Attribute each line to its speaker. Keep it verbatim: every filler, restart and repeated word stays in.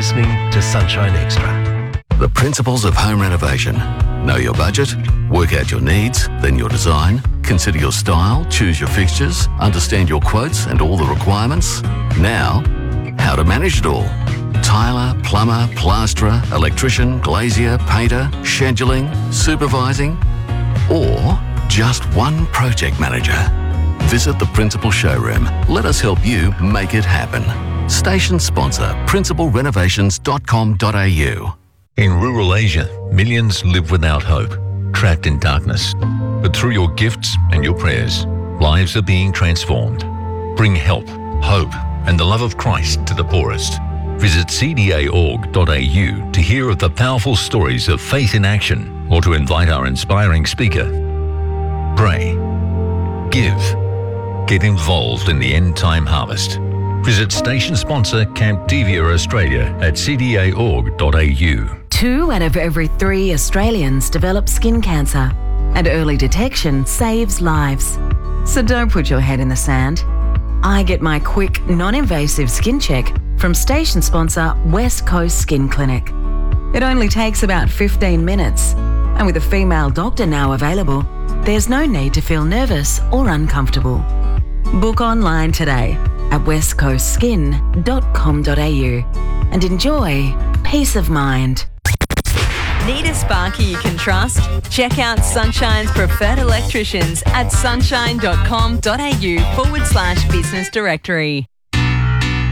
Speaker 1: listening to Sunshine Extra.
Speaker 2: The principles of home renovation. Know your budget, work out your needs, then your design, consider your style, choose your fixtures, understand your quotes and all the requirements. Now, how to manage it all. Tiler, plumber, plasterer, electrician, glazier, painter, scheduling, supervising, or just one project manager. Visit the Principal Showroom. Let us help you make it happen. Station sponsor, principal renovations dot com dot a u.
Speaker 3: In rural Asia, millions live without hope, trapped in darkness. But through your gifts and your prayers, lives are being transformed. Bring help, hope, and the love of Christ to the poorest. Visit c d a dot org dot a u to hear of the powerful stories of faith in action or to invite our inspiring speaker. Pray. Give. Get involved in the end time harvest. Visit station sponsor Camp Devia Australia at c d a dot org dot a u.
Speaker 4: Two out of every three Australians develop skin cancer, and early detection saves lives. So don't put your head in the sand. I get my quick, non-invasive skin check from station sponsor West Coast Skin Clinic. It only takes about fifteen minutes, and with a female doctor now available, there's no need to feel nervous or uncomfortable. Book online today at west coast skin dot com dot a u and enjoy peace of mind.
Speaker 5: Need a sparky you can trust? Check out Sunshine's preferred electricians at sunshine dot com dot a u forward slash business directory.